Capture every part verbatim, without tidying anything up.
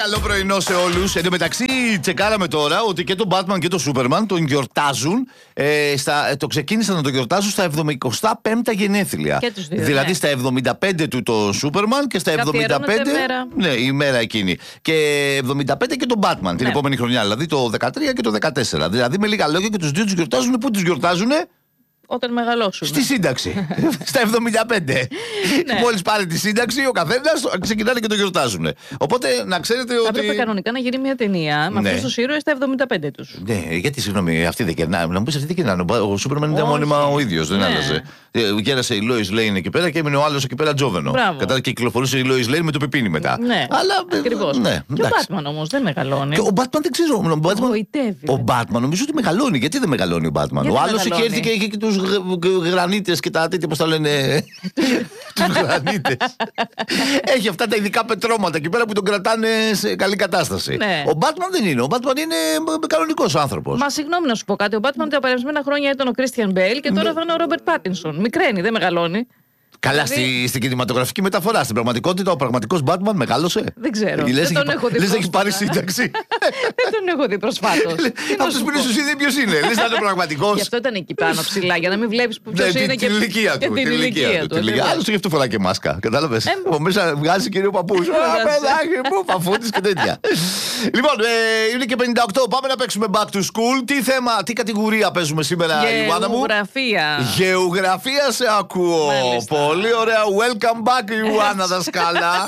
Καλό πρωινό σε όλους. Εν τω μεταξύ, τσεκάραμε τώρα ότι και τον Batman και τον Superman τον γιορτάζουν. Ε, στα, το ξεκίνησαν να τον γιορτάζουν στα εβδομηκοστά πέμπτα γενέθλια. Και τους δύο, δηλαδή ναι. στα εβδομήντα πέντε του το Superman και στα εβδομήντα πέντε. Μέρα. Ναι, η μέρα εκείνη. Και εβδομήντα πέντε και τον Batman την ναι. επόμενη χρονιά. Δηλαδή το δεκατρία και το δεκατέσσερα. Δηλαδή με λίγα λόγια και τους δύο τους γιορτάζουν. Πού τους γιορτάζουνε? Όταν μεγαλώσουν. Στη σύνταξη. Στα εβδομήντα πέντε. Ναι. Μόλις πάρει τη σύνταξη, ο καθένας ξεκινάνε και το γιορτάζουν. Οπότε να ξέρετε Θα ότι. Θα έπρεπε κανονικά να γίνει μια ταινία με ναι. αυτούς τους ήρωες στα εβδομήντα πέντε τους. Ναι, γιατί συγγνώμη, αυτοί δεν κερνάνε. Να μου πεις, αυτοί δεν κερνάνε. Ο Σούπερμαν ήταν μόνιμα ο ίδιος, δεν ναι. άλλαζε. Γέρασε η Λόις Λέιν εκεί πέρα και έμεινε ο άλλος εκεί πέρα τζόβενο. Κατά και κυκλοφορούσε η Λόις Λέιν με το πεπίνι μετά. Ναι, αλλά. Ακριβώς. Ναι, και ο Batman όμως δεν μεγαλώνει. Και ο Batman δεν ξέρω. Ο Batman, ο Batman νομίζω ότι μεγαλώνει. Γιατί δεν μεγαλώνει ο Batman? Ο άλλος είχε έρθει και είχε και τους γρανίτες και τα τέτοια, πώς τα λένε. Τους γρανίτες. Έχει αυτά τα ειδικά πετρώματα εκεί πέρα που τον κρατάνε σε καλή κατάσταση. Ναι. Ο Batman δεν είναι. Ο Batman είναι κανονικός άνθρωπος. Μα συγγνώμη να σου πω κάτι. Ο Batman τα περασμένα χρόνια ήταν ο Christian Bale και τώρα ναι. θα είναι ο Robert Pattinson. Μικραίνει, δεν μεγαλώνει. Καλά, δηλαδή... στη, στην κινηματογραφική μεταφορά. Στην πραγματικότητα, ο πραγματικός Batman μεγάλωσε. Δεν ξέρω. Λες, δεν τον έχω δει. Λες έχει πάρει σύνταξη. Δεν τον έχω δει προσφάτως. Αυτό που είναι σου είδε ποιος είναι. Λες να είναι πραγματικός. Γι' αυτό ήταν εκεί πάνω ψηλά, για να μην βλέπεις ποιος είναι και την ηλικία του. Την ηλικία του. Άλλος γι' αυτό φοράει και μάσκα. Κατάλαβες. Από μέσα βγάζει και ο παππούς. Παιδάκι μου, παφούτης και τέτοια. Λοιπόν, είναι και πενήντα οκτώ. Πάμε να παίξουμε back to school. Τι θέμα, τι κατηγορία παίζουμε σήμερα, Ιωάννα μου? Γεωγραφία. Γεωγραφία σε ακούω. Πολύ ωραία. Welcome back, Ιωάννα δασκάλα.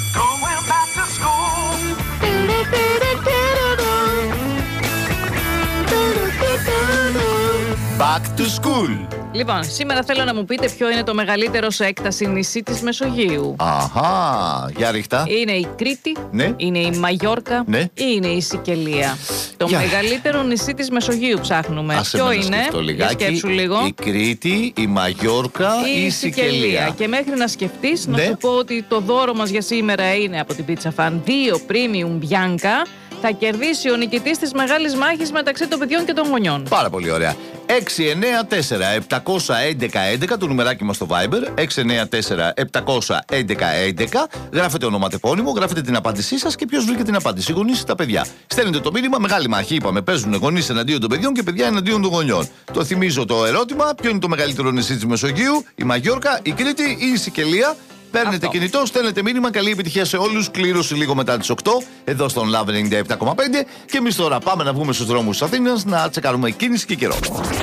Back to school. Λοιπόν, σήμερα θέλω να μου πείτε ποιο είναι το μεγαλύτερο σε έκταση νησί της Μεσογείου. Αχα, για ρίχτα. Είναι η Κρήτη, ναι. είναι η Μαγιόρκα, ναι. ή είναι η Σικελία? Το για... μεγαλύτερο νησί της Μεσογείου ψάχνουμε. Άσε ποιο με είναι? Για σκέψου λίγο. Η Κρήτη, η Μαγιόρκα ή η Σικελία. Σικελία. Και μέχρι να σκεφτείς, ναι. να σου πω ότι το δώρο μας για σήμερα είναι από την Pizza Fan δύο Premium Bianca. Θα κερδίσει ο νικητής της μεγάλης μάχης μεταξύ των παιδιών και των γονιών. Πάρα πολύ ωραία. έξι εννιά τέσσερα επτά ένα ένα ένα το νουμεράκι μας στο Viber. έξι εννιά τέσσερα επτά ένα ένα ένα. Γράφετε ονοματεπώνυμο, γράφετε την απάντησή σας και ποιος βρήκε την απάντηση. Οι γονείς ή τα παιδιά. Στέλνετε το μήνυμα. Μεγάλη μάχη, είπαμε. Παίζουν γονείς εναντίον των παιδιών και παιδιά εναντίον των γονιών. Το θυμίζω το ερώτημα. Ποιο είναι το μεγαλύτερο νησί της Μεσογείου? Η Μαγιόρκα, η Κρήτη ή η Σικελία? Παίρνετε αυτό. Κινητό, στέλνετε μήνυμα. Καλή επιτυχία σε όλους. Κλήρωση λίγο μετά τις οκτώ εδώ στον Love ενενήντα επτά κόμμα πέντε. Και εμείς τώρα πάμε να βγούμε στους δρόμους της Αθήνας να τσεκάρουμε κίνηση και καιρό.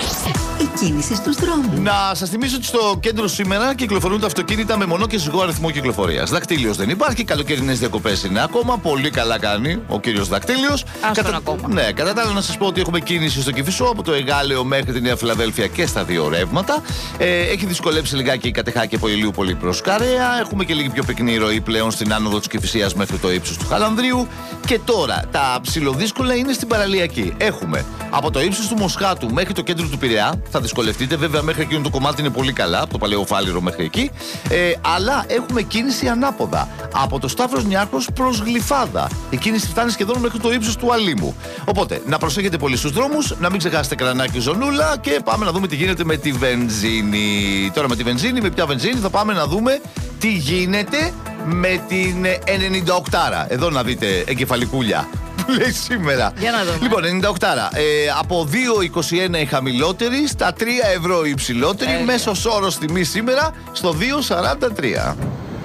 Η κίνηση στους δρόμους. Να σας θυμίσω ότι στο κέντρο σήμερα κυκλοφορούν τα αυτοκίνητα με μονό και σιγό αριθμό κυκλοφορίας. Δακτύλιος δεν υπάρχει. Καλοκαιρινές διακοπές είναι ακόμα. Πολύ καλά κάνει ο κύριος Δακτύλιος. Κατά... ακόμα. Ναι, κατά τα άλλα να σας πω ότι έχουμε κίνηση στο Κηφισό από το Εγάλεο μέχρι τη Νέα Φιλαδέλφια και στα δύο ρεύματα. Ε, έχει δυσκολέψει λιγάκι η Κατεχάκη από Ηλιούπολη προς Καρέα. Έχουμε και λίγη πιο πυκνή ροή πλέον στην άνοδο της Κηφισίας μέχρι το ύψος του Χαλανδρίου. Και τώρα τα ψιλοδύσκολα είναι στην παραλιακή. Έχουμε από το ύψος του Μοσχάτου μέχρι το κέντρο του Πειραιά. Θα δυσκολευτείτε, βέβαια, μέχρι εκείνο το κομμάτι είναι πολύ καλά, από το Παλαιοφάλιρο μέχρι εκεί. Ε, αλλά έχουμε κίνηση ανάποδα. Από το Σταύρος Νιάρχος προς Γλυφάδα. Η κίνηση φτάνει σχεδόν μέχρι το ύψος του Αλήμου. Οπότε να προσέχετε πολύ στους δρόμους, να μην ξεχάσετε Κρανάκι Ζωνούλα και πάμε να δούμε τι γίνεται με τη βενζίνη. Τώρα με τη βενζίνη, με ποια βενζίνη θα πάμε να δούμε τι γίνεται με την ενενήντα οκτώ. Εδώ να δείτε εγκεφαλικούλια που λέει σήμερα. Για να δούμε. Λοιπόν, ενενήντα οκτώ. Ε, από δύο είκοσι ένα η χαμηλότερη, στα τρία ευρώ η υψηλότερη. Ε, μέσος όρος τιμή σήμερα στο δύο σαράντα τρία.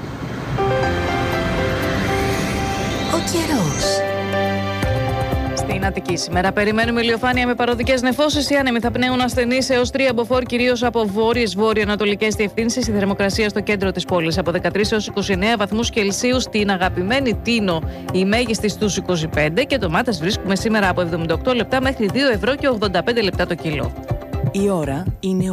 Ο καιρός. Στην Αττική σήμερα περιμένουμε ηλιοφάνεια με παροδικές νεφώσεις. Οι άνεμοι θα πνέουν ασθενείς έως τρία μποφόρ, κυρίως από βόρειες βόρειο-ανατολικές διευθύνσεις. Η θερμοκρασία στο κέντρο της πόλης από δεκατρείς έως είκοσι εννέα βαθμούς Κελσίου. Στην αγαπημένη Τίνο η μέγιστη στους είκοσι πέντε και ντομάτες βρίσκουμε σήμερα από εβδομήντα οκτώ λεπτά μέχρι δύο ευρώ και ογδόντα πέντε λεπτά το κιλό. Η ώρα είναι